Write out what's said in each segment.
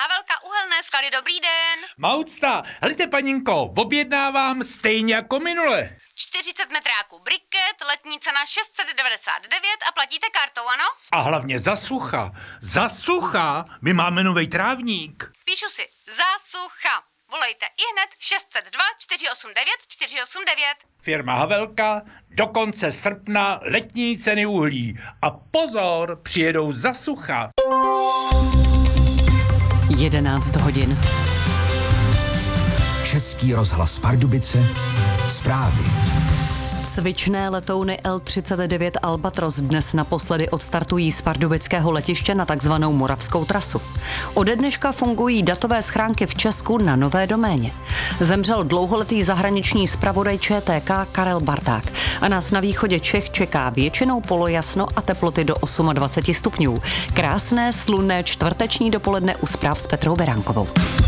Havelka, Uhelné sklady, dobrý den. Maucta, helejte paninko, objednávám stejně jako minule. 40 metráků briket, letní cena 699 a platíte kartou, ano? A hlavně za sucha, my máme novej trávník. Píšu si, za sucha. Volejte ihned 602 489 489. Firma Havelka, do konce srpna letní ceny uhlí. A pozor, přijedou za sucha. 11 hodin. Český rozhlas Pardubice, zprávy. Cvičné letouny L-39 Albatros dnes naposledy odstartují z pardubického letiště na takzvanou moravskou trasu. Ode dneška fungují datové schránky v Česku na nové doméně. Zemřel dlouholetý zahraniční zpravodaj ČTK Karel Barták a nás na východě Čech čeká většinou polojasno a teploty do 28 stupňů. Krásné, slunné čtvrteční dopoledne u zpráv s Petrou Beránkovou.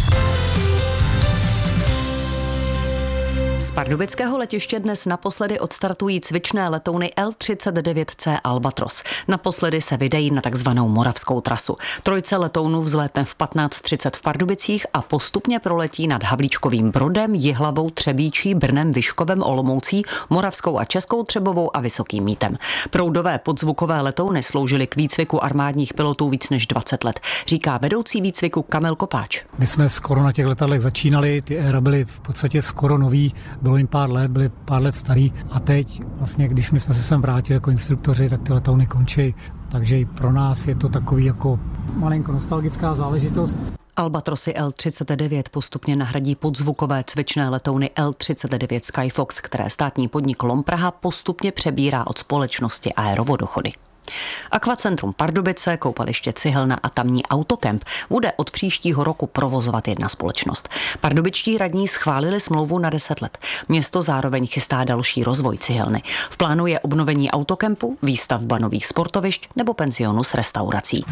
Z pardubického letiště dnes naposledy odstartují cvičné letouny L-39C Albatros. Naposledy se vydají na takzvanou moravskou trasu. Trojce letounů vzlétne v 15:30 v Pardubicích a postupně proletí nad Havlíčkovým Brodem, Jihlavou, Třebíčí, Brnem, Vyškovem, Olomoucí, Moravskou a Českou Třebovou a Vysokým Mítem. Proudové podzvukové letouny sloužily k výcviku armádních pilotů víc než 20 let, říká vedoucí výcviku Kamil Kopáč. My jsme skoro na těch letadlech začínali, ty éra byly v podstatě skoro nový. Bylo jim byli pár let starý a teď vlastně, když my jsme se sem vrátili jako instruktoři, tak ty letouny končí. Takže i pro nás je to takový jako malinko nostalgická záležitost. Albatrosy L-39 postupně nahradí podzvukové cvičné letouny L-39 Skyfox, které státní podnik LOM Praha postupně přebírá od společnosti Aerovodochody. Akvacentrum Pardubice, koupaliště Cihelna a tamní autokemp bude od příštího roku provozovat jedna společnost. Pardubičtí radní schválili smlouvu na 10 let. Město zároveň chystá další rozvoj Cihelny. V plánu je obnovení autokempu, výstavba nových sportovišť nebo penzionu s restaurací.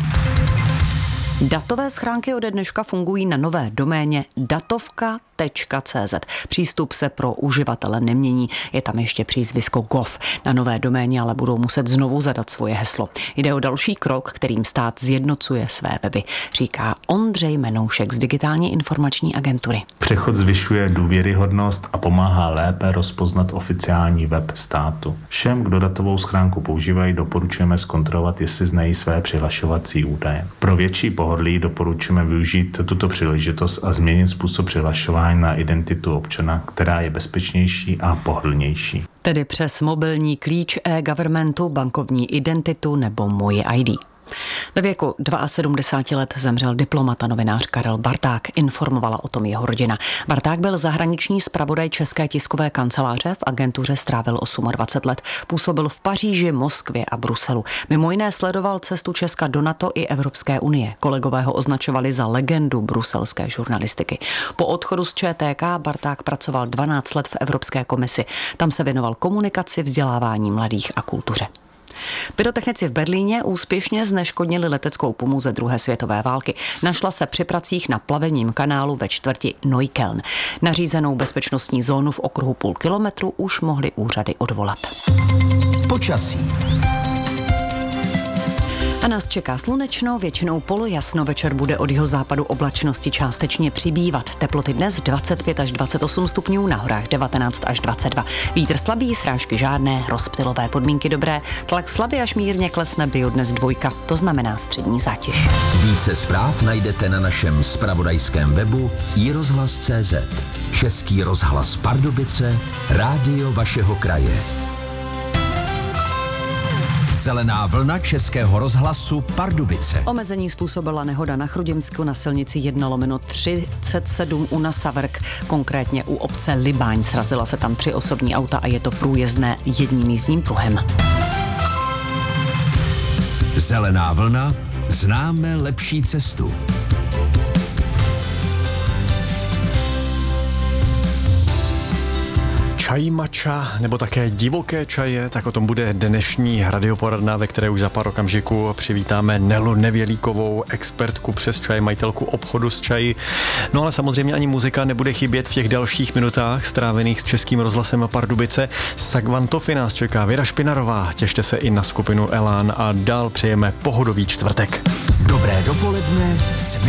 Datové schránky ode dneška fungují na nové doméně datovka.cz. Přístup se pro uživatele nemění, je tam ještě přízvisko gov. Na nové doméně ale budou muset znovu zadat svoje heslo. Jde o další krok, kterým stát zjednocuje své weby, říká Ondřej Menoušek z Digitální informační agentury. Přechod zvyšuje důvěryhodnost a pomáhá lépe rozpoznat oficiální web státu. Všem, kdo datovou schránku používají, doporučujeme zkontrolovat, jestli znají své přihlašovací údaje. Pro větší pohodlí doporučujeme využít tuto příležitost a změnit způsob přihlašování na identitu občana, která je bezpečnější a pohodlnější. Tedy přes mobilní klíč e-governmentu, bankovní identitu nebo Moje ID. Ve věku 72 let zemřel diplomat a novinář Karel Barták, informovala o tom jeho rodina. Barták byl zahraniční zpravodaj České tiskové kanceláře, v agentuře strávil 28 let, působil v Paříži, Moskvě a Bruselu. Mimo jiné sledoval cestu Česka do NATO i Evropské unie. Kolegové ho označovali za legendu bruselské žurnalistiky. Po odchodu z ČTK Barták pracoval 12 let v Evropské komisi. Tam se věnoval komunikaci, vzdělávání mladých a kultuře. Pyrotechnici v Berlíně úspěšně zneškodnili leteckou pomůzu ze druhé světové války. Našla se při pracích na plavebním kanálu ve čtvrti Neukölln. Nařízenou bezpečnostní zónu v okruhu půl kilometru už mohly úřady odvolat. Počasí. A nás čeká slunečno, většinou polojasno, večer bude od jihozápadu oblačnosti částečně přibývat. Teploty dnes 25 až 28 stupňů, na horách 19 až 22. Vítr slabý, srážky žádné, rozptylové podmínky dobré, tlak slabý až mírně klesne, dnes 2, to znamená střední zátěž. Více zpráv najdete na našem zpravodajském webu iRozhlas.cz. Český rozhlas Pardubice, rádio vašeho kraje. Zelená vlna Českého rozhlasu Pardubice. Omezení způsobila nehoda na Chrudimsku na silnici 1/37 u Nasavrk, konkrétně u obce Libaň. Srazila se tam 3 osobní auta a je to průjezdné jedním jízdním pruhem. Zelená vlna, známe lepší cestu. Čaj matcha nebo také divoké čaje, tak o tom bude dnešní radioporadna, ve které už za pár okamžiků přivítáme Nelu Nevělíkovou, expertku přes čaj, majitelku obchodu s čaji. No ale samozřejmě ani muzika nebude chybět v těch dalších minutách strávených s Českým rozhlasem Pardubice. Sagvantofy nás čeká Věra Špinarová, těšte se i na skupinu Elán a dál přejeme pohodový čtvrtek. Dobré dopoledne s